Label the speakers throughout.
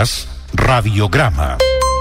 Speaker 1: Escuchas Radiograma.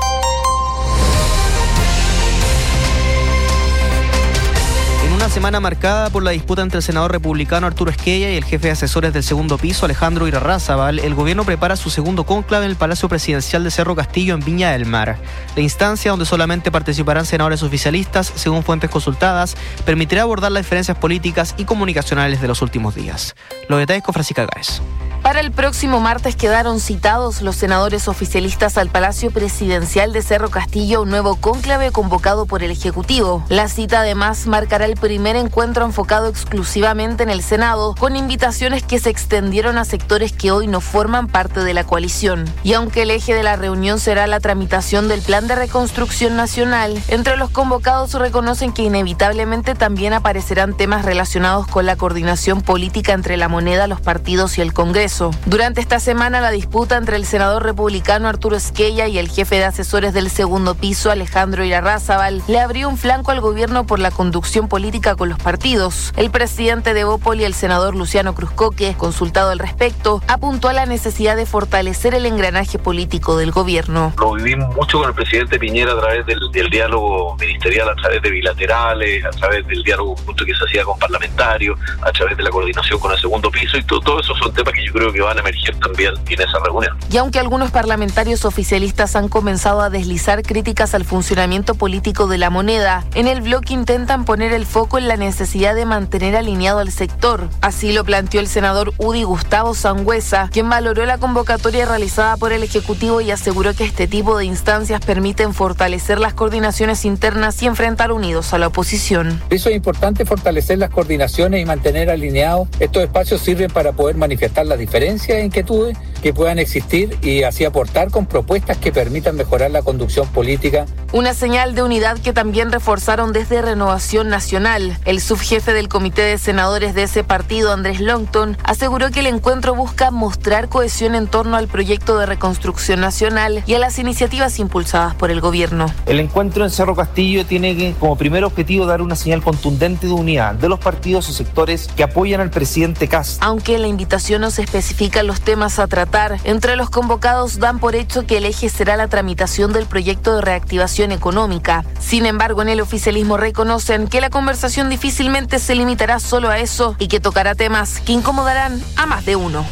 Speaker 2: Una semana marcada por la disputa entre el senador republicano Arturo Esquella y el jefe de asesores del segundo piso, Alejandro Irarrázaval, el gobierno prepara su segundo cónclave en el Palacio Presidencial de Cerro Castillo en Viña del Mar. La instancia, donde solamente participarán senadores oficialistas, según fuentes consultadas, permitirá abordar las diferencias políticas y comunicacionales de los últimos días. Los detalles con Francisca Gáez.
Speaker 3: Para el próximo martes quedaron citados los senadores oficialistas al Palacio Presidencial de Cerro Castillo, un nuevo cónclave convocado por el Ejecutivo. La cita además marcará el primer encuentro enfocado exclusivamente en el Senado, con invitaciones que se extendieron a sectores que hoy no forman parte de la coalición. Y aunque el eje de la reunión será la tramitación del Plan de Reconstrucción Nacional, entre los convocados reconocen que inevitablemente también aparecerán temas relacionados con la coordinación política entre la moneda, los partidos y el Congreso. Durante esta semana, la disputa entre el senador republicano Arturo Esquella y el jefe de asesores del segundo piso, Alejandro Irarrázaval, le abrió un flanco al gobierno por la conducción política con los partidos. El presidente de Bópoli, el senador Luciano Cruzcoque, consultado al respecto, apuntó a la necesidad de fortalecer el engranaje político del gobierno.
Speaker 4: Lo vivimos mucho con el presidente Piñera a través del diálogo ministerial, a través de bilaterales, a través del diálogo justo que se hacía con parlamentarios, a través de la coordinación con el segundo piso, y todo eso son temas que yo creo que van a emerger también en esa reunión.
Speaker 3: Y aunque algunos parlamentarios oficialistas han comenzado a deslizar críticas al funcionamiento político de la moneda, en el bloque intentan poner el foco en la necesidad de mantener alineado al sector. Así lo planteó el senador UDI Gustavo Sangüesa, quien valoró la convocatoria realizada por el Ejecutivo y aseguró que este tipo de instancias permiten fortalecer las coordinaciones internas y enfrentar unidos a la oposición.
Speaker 5: Eso es importante, fortalecer las coordinaciones y mantener alineados. Estos espacios sirven para poder manifestar las diferencias e inquietudes que puedan existir y así aportar con propuestas que permitan mejorar la conducción política.
Speaker 3: Una señal de unidad que también reforzaron desde Renovación Nacional. El subjefe del comité de senadores de ese partido, Andrés Longton, aseguró que el encuentro busca mostrar cohesión en torno al proyecto de reconstrucción nacional y a las iniciativas impulsadas por el gobierno.
Speaker 6: El encuentro en Cerro Castillo tiene como primer objetivo dar una señal contundente de unidad de los partidos o sectores que apoyan al presidente Kast.
Speaker 3: Aunque en la invitación no se especifican los temas a tratar, entre los convocados dan por hecho que el eje será la tramitación del proyecto de reactivación económica. Sin embargo, en el oficialismo reconocen que la conversación difícilmente se limitará solo a eso y que tocará temas que incomodarán a más de uno.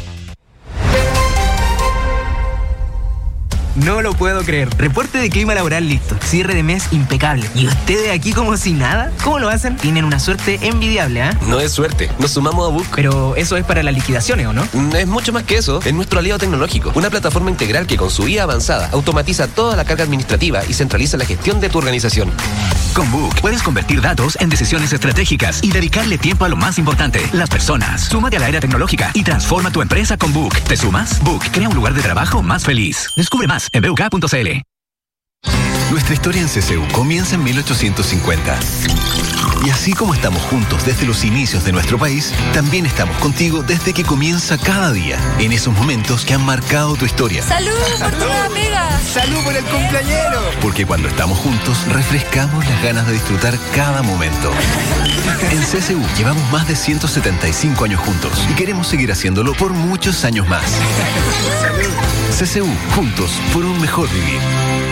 Speaker 7: No lo puedo creer. Reporte de clima laboral listo. Cierre de mes impecable. ¿Y ustedes aquí como si nada? ¿Cómo lo hacen? Tienen una suerte envidiable, ¿eh?
Speaker 8: No es suerte. Nos sumamos a Book.
Speaker 7: Pero eso es para las liquidaciones, ¿o no?
Speaker 8: Es mucho más que eso. Es nuestro aliado tecnológico. Una plataforma integral que con su IA avanzada automatiza toda la carga administrativa y centraliza la gestión de tu organización.
Speaker 9: Con Book puedes convertir datos en decisiones estratégicas y dedicarle tiempo a lo más importante, las personas. Súmate a la era tecnológica y transforma tu empresa con Book. ¿Te sumas? Book crea un lugar de trabajo más feliz. Descubre más en buk.cl.
Speaker 10: Nuestra historia en CCU comienza en 1850. Y así como estamos juntos desde los inicios de nuestro país, también estamos contigo desde que comienza cada día, en esos momentos que han marcado tu historia.
Speaker 11: ¡Salud por tu amiga!
Speaker 10: ¡Salud por el cumpleañero! Porque cuando estamos juntos, refrescamos las ganas de disfrutar cada momento. En CCU llevamos más de 175 años juntos y queremos seguir haciéndolo por muchos años más. CCU, juntos por un mejor vivir.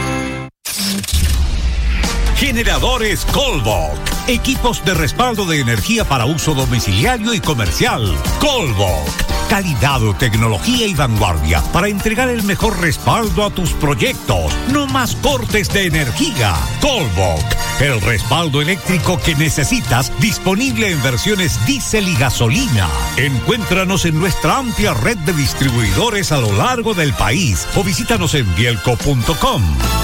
Speaker 1: Generadores Colbok. Equipos de respaldo de energía para uso domiciliario y comercial. Colbok. Calidad, tecnología y vanguardia para entregar el mejor respaldo a tus proyectos. No más cortes de energía. Colbok. El respaldo eléctrico que necesitas, disponible en versiones diésel y gasolina. Encuéntranos en nuestra amplia red de distribuidores a lo largo del país o visítanos en bielco.com.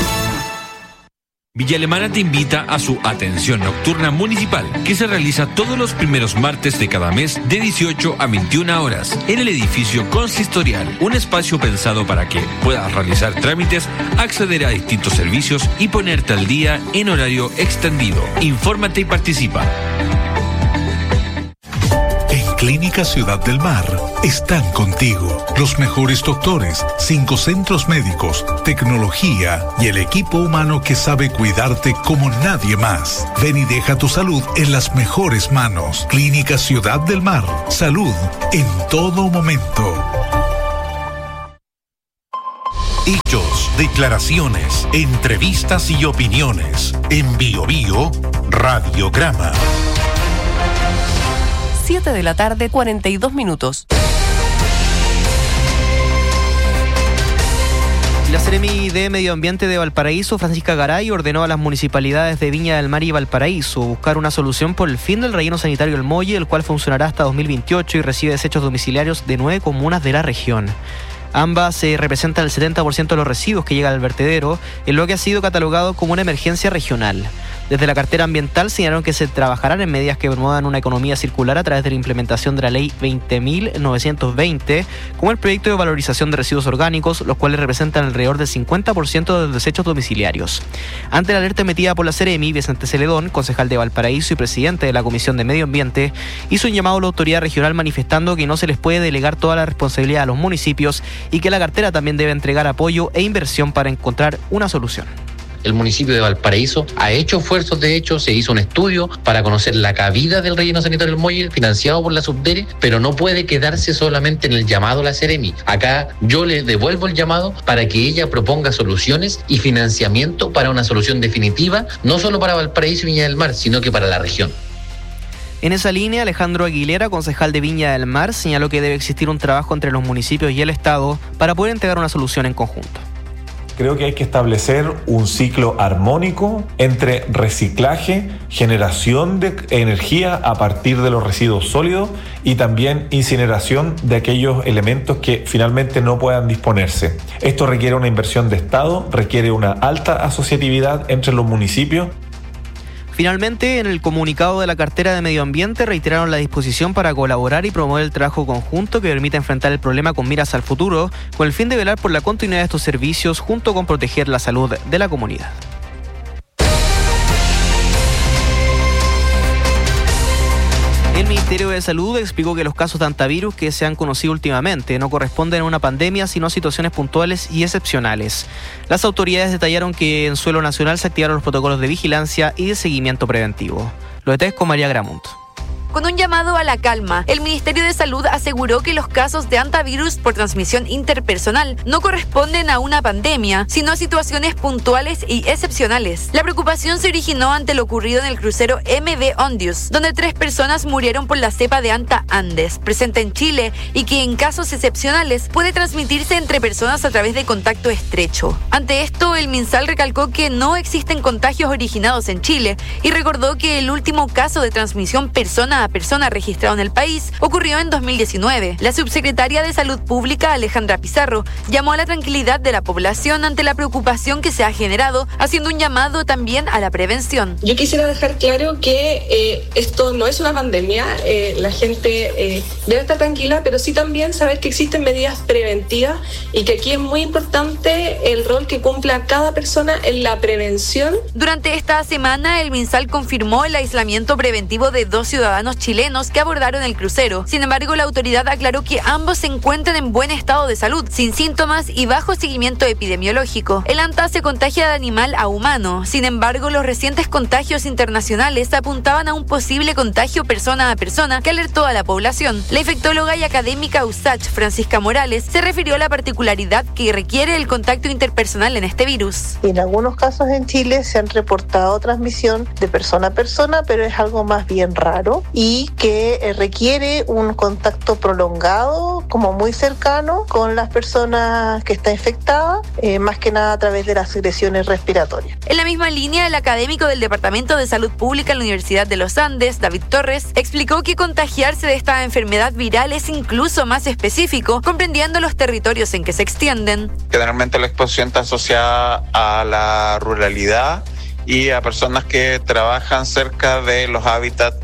Speaker 12: Villa Alemana te invita a su atención nocturna municipal, que se realiza todos los primeros martes de cada mes de 18 a 21 horas en el edificio consistorial, un espacio pensado para que puedas realizar trámites, acceder a distintos servicios y ponerte al día en horario extendido. Infórmate y participa.
Speaker 1: Clínica Ciudad del Mar están contigo. Los mejores doctores, 5 centros médicos, tecnología y el equipo humano que sabe cuidarte como nadie más. Ven y deja tu salud en las mejores manos. Clínica Ciudad del Mar. Salud en todo momento. Hechos, declaraciones, entrevistas y opiniones. En Bio Bio, Radiograma.
Speaker 13: 7 de la tarde, 42 minutos.
Speaker 2: La Seremi de Medio Ambiente de Valparaíso, Francisca Garay, ordenó a las municipalidades de Viña del Mar y Valparaíso buscar una solución por el fin del relleno sanitario El Molle, el cual funcionará hasta 2028 y recibe desechos domiciliarios de 9 comunas de la región. Ambas representan el 70% de los residuos que llegan al vertedero, en lo que ha sido catalogado como una emergencia regional. Desde la cartera ambiental señalaron que se trabajarán en medidas que promuevan una economía circular a través de la implementación de la ley 20.920, como el proyecto de valorización de residuos orgánicos, los cuales representan alrededor del 50% de los desechos domiciliarios. Ante la alerta emitida por la Seremi, Vicente Celedón, concejal de Valparaíso y presidente de la Comisión de Medio Ambiente, hizo un llamado a la autoridad regional manifestando que no se les puede delegar toda la responsabilidad a los municipios y que la cartera también debe entregar apoyo e inversión para encontrar una solución.
Speaker 14: El municipio de Valparaíso ha hecho esfuerzos, de hecho, se hizo un estudio para conocer la cabida del relleno sanitario del Molle, financiado por la Subdere, pero no puede quedarse solamente en el llamado a la Seremi. Acá yo le devuelvo el llamado para que ella proponga soluciones y financiamiento para una solución definitiva, no solo para Valparaíso y Viña del Mar, sino que para la región.
Speaker 2: En esa línea, Alejandro Aguilera, concejal de Viña del Mar, señaló que debe existir un trabajo entre los municipios y el Estado para poder entregar una solución en conjunto.
Speaker 15: Creo que hay que establecer un ciclo armónico entre reciclaje, generación de energía a partir de los residuos sólidos y también incineración de aquellos elementos que finalmente no puedan disponerse. Esto requiere una inversión de Estado, requiere una alta asociatividad entre los municipios.
Speaker 2: Finalmente, en el comunicado de la cartera de Medio Ambiente reiteraron la disposición para colaborar y promover el trabajo conjunto que permita enfrentar el problema con miras al futuro, con el fin de velar por la continuidad de estos servicios junto con proteger la salud de la comunidad. El Ministerio de Salud explicó que los casos de hantavirus que se han conocido últimamente no corresponden a una pandemia, sino a situaciones puntuales y excepcionales. Las autoridades detallaron que en suelo nacional se activaron los protocolos de vigilancia y de seguimiento preventivo. Los detalles con María Gramunt.
Speaker 16: Con un llamado a la calma, el Ministerio de Salud aseguró que los casos de hantavirus por transmisión interpersonal no corresponden a una pandemia, sino a situaciones puntuales y excepcionales. La preocupación se originó ante lo ocurrido en el crucero MV Ondius, donde 3 personas murieron por la cepa de Hanta Andes, presente en Chile y que en casos excepcionales puede transmitirse entre personas a través de contacto estrecho. Ante esto, el MinSal recalcó que no existen contagios originados en Chile y recordó que el último caso de transmisión persona a persona registrado en el país ocurrió en 2019. La subsecretaria de Salud Pública, Alejandra Pizarro, llamó a la tranquilidad de la población ante la preocupación que se ha generado, haciendo un llamado también a la prevención.
Speaker 17: Yo quisiera dejar claro que esto no es una pandemia, la gente debe estar tranquila, pero sí también saber que existen medidas preventivas y que aquí es muy importante el rol que cumpla cada persona en la prevención.
Speaker 16: Durante esta semana, el MinSal confirmó el aislamiento preventivo de 2 ciudadanos chilenos que abordaron el crucero. Sin embargo, la autoridad aclaró que ambos se encuentran en buen estado de salud, sin síntomas y bajo seguimiento epidemiológico. El Hanta se contagia de animal a humano. Sin embargo, los recientes contagios internacionales apuntaban a un posible contagio persona a persona que alertó a la población. La infectóloga y académica USACH, Francisca Morales, se refirió a la particularidad que requiere el contacto interpersonal en este virus.
Speaker 18: En algunos casos en Chile se han reportado transmisión de persona a persona, pero es algo más bien raro y que requiere un contacto prolongado, como muy cercano, con las personas que están infectadas, más que nada a través de las secreciones respiratorias.
Speaker 16: En la misma línea, el académico del Departamento de Salud Pública en la Universidad de los Andes, David Torres, explicó que contagiarse de esta enfermedad viral es incluso más específico, comprendiendo los territorios en que se extienden.
Speaker 19: Generalmente la exposición está asociada a la ruralidad y a personas que trabajan cerca de los hábitats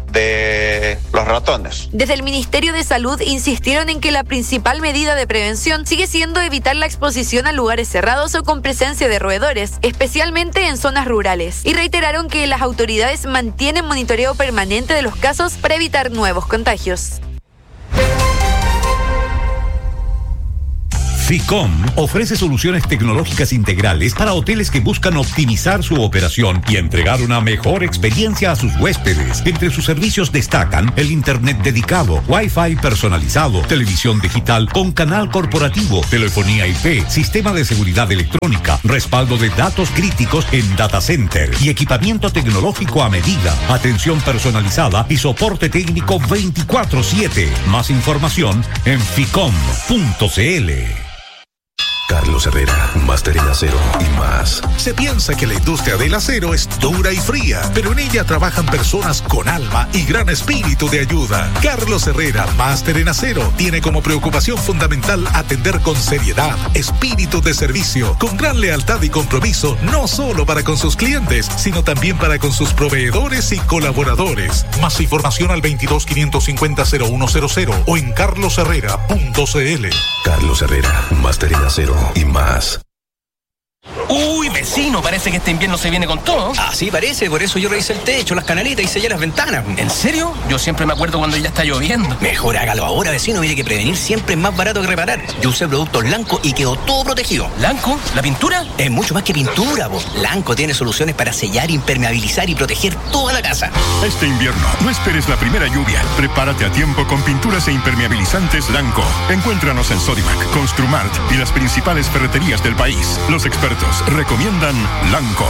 Speaker 19: de los ratones.
Speaker 16: Desde el Ministerio de Salud insistieron en que la principal medida de prevención sigue siendo evitar la exposición a lugares cerrados o con presencia de roedores, especialmente en zonas rurales, y reiteraron que las autoridades mantienen monitoreo permanente de los casos para evitar nuevos contagios.
Speaker 1: Ficom ofrece soluciones tecnológicas integrales para hoteles que buscan optimizar su operación y entregar una mejor experiencia a sus huéspedes. Entre sus servicios destacan el internet dedicado, Wi-Fi personalizado, televisión digital con canal corporativo, telefonía IP, sistema de seguridad electrónica, respaldo de datos críticos en data center y equipamiento tecnológico a medida, atención personalizada y soporte técnico 24/7. Más información en ficom.cl.
Speaker 20: Carlos Herrera, máster en acero y más. Se piensa que la industria del acero es dura y fría, pero en ella trabajan personas con alma y gran espíritu de ayuda. Carlos Herrera, máster en acero, tiene como preocupación fundamental atender con seriedad, espíritu de servicio, con gran lealtad y compromiso, no solo para con sus clientes, sino también para con sus proveedores y colaboradores. Más información al 22-550-0100 o en carlosherrera.cl. Carlos Herrera, máster en acero y más.
Speaker 21: Uy, vecino, parece que este invierno se viene con todo.
Speaker 22: Así parece, por eso yo revisé el techo, las canaletas y sellé las ventanas.
Speaker 21: ¿En serio? Yo siempre me acuerdo cuando ya está lloviendo.
Speaker 22: Mejor hágalo ahora, vecino, mire que prevenir siempre es más barato que reparar. Yo usé productos Lanco y quedó todo protegido.
Speaker 21: ¿Lanco? ¿La pintura?
Speaker 22: Es mucho más que pintura, vos. Lanco tiene soluciones para sellar, impermeabilizar y proteger toda la casa.
Speaker 23: Este invierno, no esperes la primera lluvia. Prepárate a tiempo con pinturas e impermeabilizantes Lanco. Encuéntranos en Sodimac, Construmart y las principales ferreterías del país. Los expertos recomiendan Lanco.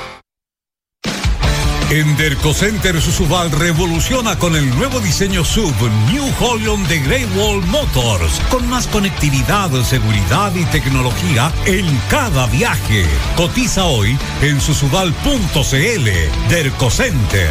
Speaker 1: En Dercocenter Susubal revoluciona con el nuevo diseño SUV New Holland de Great Wall Motors, con más conectividad, seguridad y tecnología en cada viaje. Cotiza hoy en susubal.cl. Dercocenter.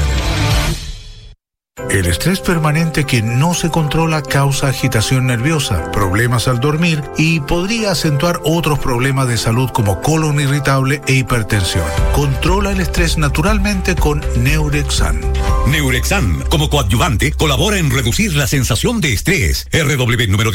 Speaker 24: El estrés permanente que no se controla causa agitación nerviosa, problemas al dormir y podría acentuar otros problemas de salud como colon irritable e hipertensión. Controla el estrés naturalmente con Neurexan.
Speaker 1: Neurexan, como coadyuvante, colabora en reducir la sensación de estrés. RW número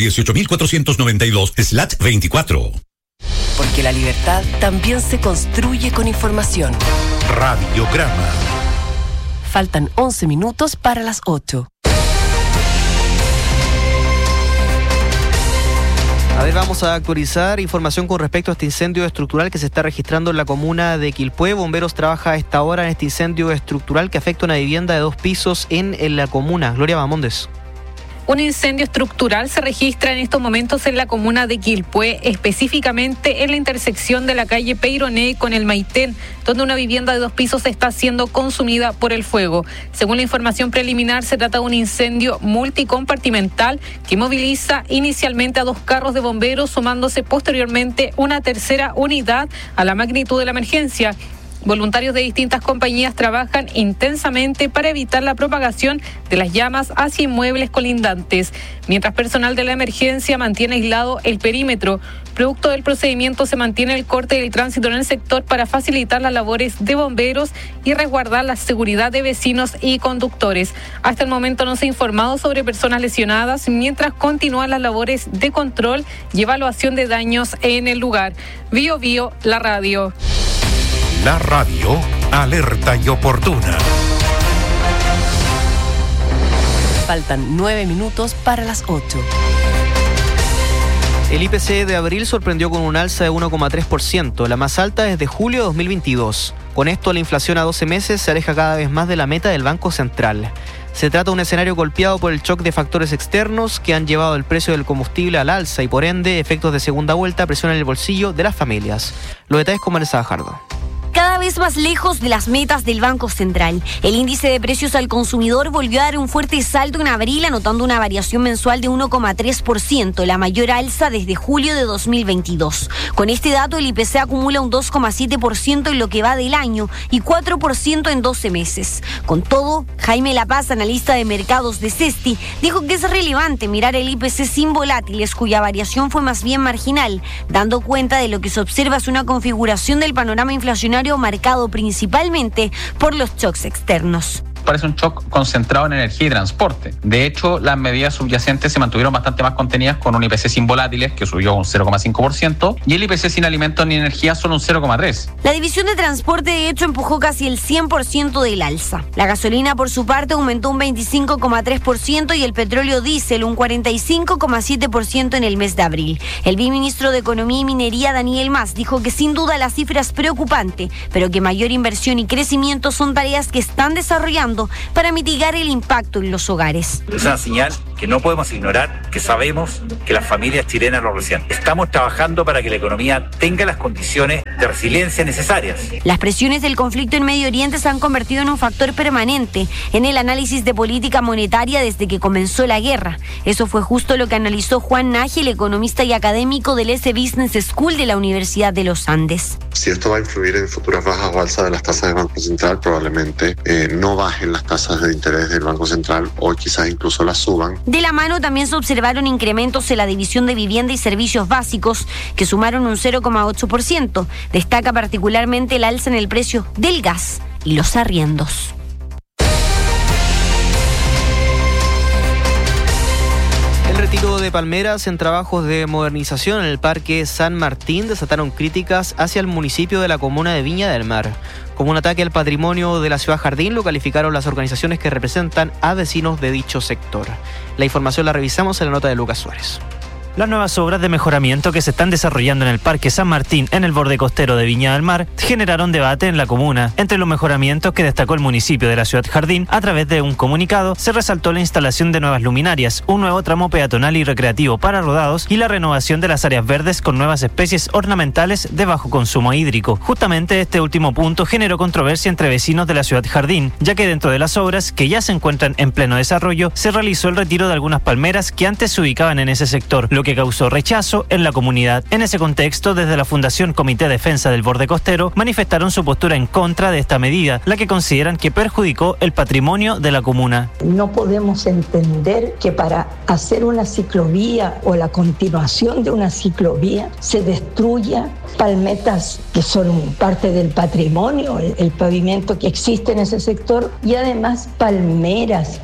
Speaker 1: 18492/24.
Speaker 13: Porque la libertad también se construye con información.
Speaker 24: Radiograma.
Speaker 13: Faltan 11 minutos para las 8.
Speaker 2: A ver, vamos a actualizar información con respecto a este incendio estructural que se está registrando en la comuna de Quilpué. Bomberos trabaja a esta hora en este incendio estructural que afecta una vivienda de 2 pisos en la comuna. Gloria Bamondes.
Speaker 25: Un incendio estructural se registra en estos momentos en la comuna de Quilpué, específicamente en la intersección de la calle Peyroné con el Maitén, donde una vivienda de 2 pisos está siendo consumida por el fuego. Según la información preliminar, se trata de un incendio multicompartimental que moviliza inicialmente a 2 carros de bomberos, sumándose posteriormente una tercera unidad a la magnitud de la emergencia. Voluntarios de distintas compañías trabajan intensamente para evitar la propagación de las llamas hacia inmuebles colindantes, mientras personal de la emergencia mantiene aislado el perímetro. Producto del procedimiento se mantiene el corte del tránsito en el sector para facilitar las labores de bomberos y resguardar la seguridad de vecinos y conductores. Hasta el momento no se ha informado sobre personas lesionadas, mientras continúan las labores de control y evaluación de daños en el lugar. Bio Bio, la radio.
Speaker 24: La radio, alerta y oportuna.
Speaker 13: Faltan 9 minutos para las 8.
Speaker 2: El IPC de abril sorprendió con un alza de 1,3%, la más alta desde julio de 2022. Con esto, la inflación a 12 meses se aleja cada vez más de la meta del Banco Central. Se trata de un escenario golpeado por el shock de factores externos que han llevado el precio del combustible al alza y, por ende, efectos de segunda vuelta presionan el bolsillo de las familias. Los detalles con Vanessa Bajardo.
Speaker 26: Cada vez más lejos de las metas del Banco Central. El índice de precios al consumidor volvió a dar un fuerte salto en abril, anotando una variación mensual de 1,3%, la mayor alza desde julio de 2022. Con este dato, el IPC acumula un 2,7% en lo que va del año y 4% en 12 meses. Con todo, Jaime Lapaz, analista de mercados de Cesti, dijo que es relevante mirar el IPC sin volátiles, cuya variación fue más bien marginal, dando cuenta de lo que se observa es una configuración del panorama inflacionario marcado principalmente por los shocks externos.
Speaker 3: parece un shock concentrado en energía y transporte. De hecho, las medidas subyacentes se mantuvieron bastante más contenidas, con un IPC sin volátiles que subió un 0,5% y el IPC sin alimentos ni energía solo un 0,3%.
Speaker 26: La división de transporte de hecho empujó casi el 100% del alza. La gasolina por su parte aumentó un 25,3% y el petróleo diésel un 45,7% en el mes de abril. El viceministro de Economía y Minería, Daniel Mas, dijo que sin duda la cifra es preocupante, pero que mayor inversión y crecimiento son tareas que están desarrollando para mitigar el impacto en los hogares.
Speaker 4: Es una señal que no podemos ignorar, que sabemos que las familias chilenas lo resienten. Estamos trabajando para que la economía tenga las condiciones de resiliencia necesarias.
Speaker 26: Las presiones del conflicto en Medio Oriente se han convertido en un factor permanente en el análisis de política monetaria desde que comenzó la guerra. Eso fue justo lo que analizó Juan Naje, el economista y académico del S Business School de la Universidad de los Andes.
Speaker 5: Si esto va a influir en futuras bajas o alzas de las tasas del Banco Central, probablemente no bajen las tasas de interés del Banco Central o quizás incluso las suban.
Speaker 26: De la mano también se observaron incrementos en la división de vivienda y servicios básicos, que sumaron un 0,8%. Destaca particularmente el alza en el precio del gas y los arriendos.
Speaker 2: El retiro de palmeras en trabajos de modernización en el Parque San Martín desataron críticas hacia el municipio de la comuna de Viña del Mar. Como un ataque al patrimonio de la ciudad Jardín, lo calificaron las organizaciones que representan a vecinos de dicho sector. La información la revisamos en la nota de Lucas Suárez.
Speaker 6: Las nuevas obras de mejoramiento que se están desarrollando en el Parque San Martín, en el borde costero de Viña del Mar, generaron debate en la comuna. Entre los mejoramientos que destacó el municipio de la ciudad Jardín, a través de un comunicado, se resaltó la instalación de nuevas luminarias, un nuevo tramo peatonal y recreativo para rodados y la renovación de las áreas verdes con nuevas especies ornamentales de bajo consumo hídrico. Justamente este último punto generó controversia entre vecinos de la ciudad Jardín, ya que dentro de las obras, que ya se encuentran en pleno desarrollo, se realizó el retiro de algunas palmeras que antes se ubicaban en ese sector, lo que causó rechazo en la comunidad. En ese contexto, desde la Fundación Comité Defensa del Borde Costero manifestaron su postura en contra de esta medida, la que consideran que perjudicó el patrimonio de la comuna.
Speaker 7: No podemos entender que para hacer una ciclovía o la continuación de una ciclovía se destruya palmetas que son parte del patrimonio, el pavimento que existe en ese sector, y además palmeras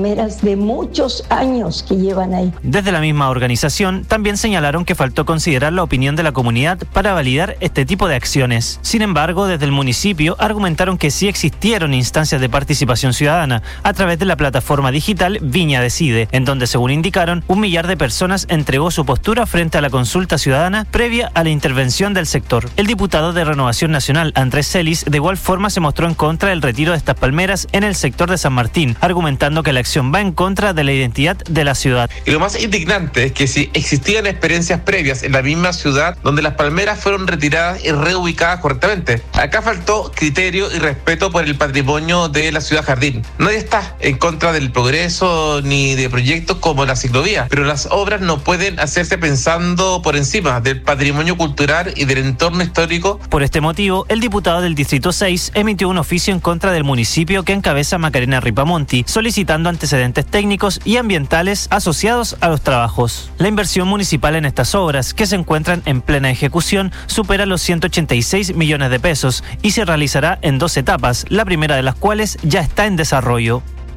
Speaker 7: de muchos años que llevan ahí.
Speaker 6: Desde la misma organización también señalaron que faltó considerar la opinión de la comunidad para validar este tipo de acciones. Sin embargo, desde el municipio argumentaron que sí existieron instancias de participación ciudadana a través de la plataforma digital Viña Decide, en donde, según indicaron, 1 millar de personas entregó su postura frente a la consulta ciudadana previa a la intervención del sector. El diputado de Renovación Nacional, Andrés Celis, de igual forma se mostró en contra del retiro de estas palmeras en el sector de San Martín, argumentando que la acción va en contra de la identidad de la ciudad.
Speaker 8: Y lo más indignante es que si existían experiencias previas en la misma ciudad donde las palmeras fueron retiradas y reubicadas correctamente. Acá faltó criterio y respeto por el patrimonio de la ciudad Jardín. Nadie está en contra del progreso ni de proyectos como la ciclovía, pero las obras no pueden hacerse pensando por encima del patrimonio cultural y del entorno histórico.
Speaker 6: Por este motivo, el diputado del Distrito 6 emitió un oficio en contra del municipio que encabeza Macarena Ripamonti, solicitando antecedentes técnicos y ambientales asociados a los trabajos. La inversión municipal en estas obras, que se encuentran en plena ejecución, supera los 186 millones de pesos y se realizará en 2 etapas, la primera de las cuales ya está en desarrollo.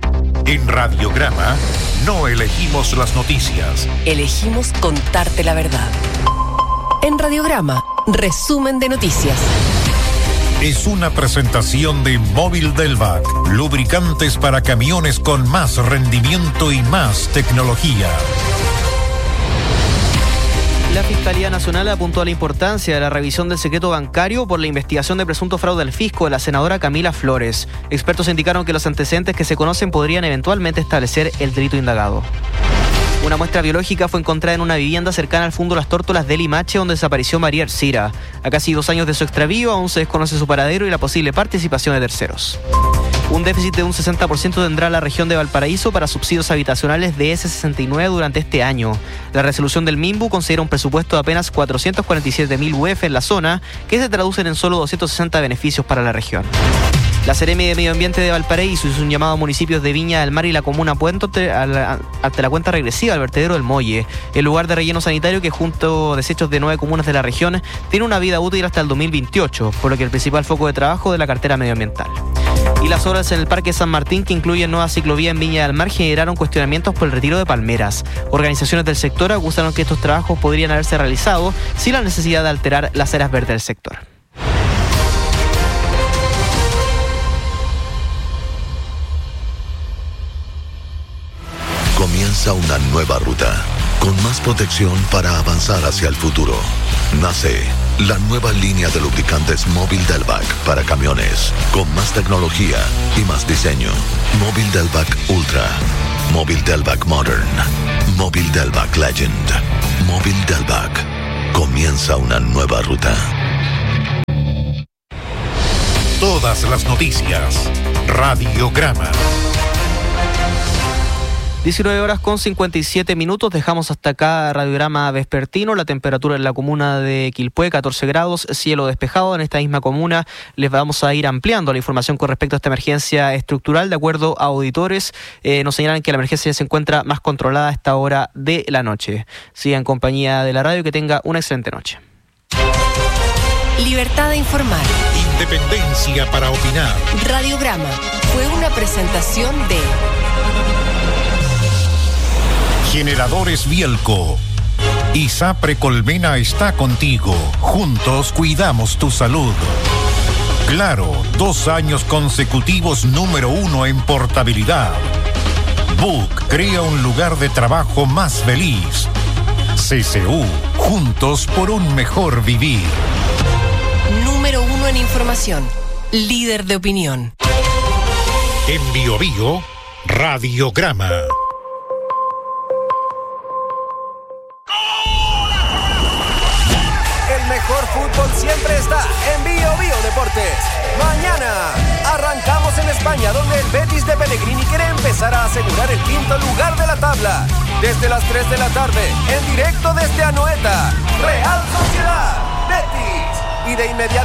Speaker 20: En Radiograma no elegimos las noticias.
Speaker 13: Elegimos contarte la verdad. En Radiograma, resumen de noticias.
Speaker 20: Es una presentación de Móvil Delvac, lubricantes para camiones con más rendimiento y más tecnología.
Speaker 2: La Fiscalía Nacional apuntó a la importancia de la revisión del secreto bancario por la investigación de presunto fraude al fisco de la senadora Camila Flores. Expertos indicaron que los antecedentes que se conocen podrían eventualmente establecer el delito indagado. Una muestra biológica fue encontrada en una vivienda cercana al Fundo Las Tórtolas de Limache, donde desapareció María Ercira. A casi 2 años de su extravío, aún se desconoce su paradero y la posible participación de terceros. Un déficit de un 60% tendrá la región de Valparaíso para subsidios habitacionales de S69 durante este año. La resolución del MIMBU considera un presupuesto de apenas 447.000 UF en la zona, que se traducen en solo 260 beneficios para la región. La Seremi de Medio Ambiente de Valparaíso hizo un llamado a municipios de Viña del Mar y la comuna Puente ante la cuenta regresiva al vertedero del Molle, el lugar de relleno sanitario que, junto a desechos de 9 comunas de la región, tiene una vida útil hasta el 2028, por lo que el principal foco de trabajo de la cartera medioambiental. Y las obras en el Parque San Martín, que incluyen nueva ciclovía en Viña del Mar, generaron cuestionamientos por el retiro de palmeras. Organizaciones del sector acusaron que estos trabajos podrían haberse realizado sin la necesidad de alterar las áreas verdes del sector.
Speaker 9: Comienza una nueva ruta, con más protección para avanzar hacia el futuro. Nace la nueva línea de lubricantes Móvil Delvac para camiones, con más tecnología y más diseño. Móvil Delvac Ultra, Móvil Delvac Modern, Móvil Delvac Legend, Móvil Delvac. Comienza una nueva ruta.
Speaker 20: Todas las noticias. Radiograma.
Speaker 2: 19 horas con 57 minutos, dejamos hasta acá Radiograma Vespertino. La temperatura en la comuna de Quilpué, 14 grados, cielo despejado. En esta misma comuna les vamos a ir ampliando la información con respecto a esta emergencia estructural. De acuerdo a auditores, nos señalan que la emergencia se encuentra más controlada a esta hora de la noche. Sigan en compañía de la radio, que tenga una excelente noche.
Speaker 13: Libertad de informar.
Speaker 20: Independencia para opinar.
Speaker 13: Radiograma fue una presentación de
Speaker 20: Generadores Bielco. ISAPRE Colmena está contigo. Juntos cuidamos tu salud. Claro, 2 años consecutivos número 1 en portabilidad. Book crea un lugar de trabajo más feliz. CCU, juntos por un mejor vivir.
Speaker 13: Número 1 en información. Líder de opinión.
Speaker 20: En Bio Bio, Radiograma.
Speaker 10: El mejor fútbol siempre está en Bio Bio Deportes. Mañana arrancamos en España, donde el Betis de Pellegrini quiere empezar a asegurar el 5º lugar de la tabla. Desde las 3 de la tarde, en directo desde Anoeta, Real Sociedad Betis. Y de inmediato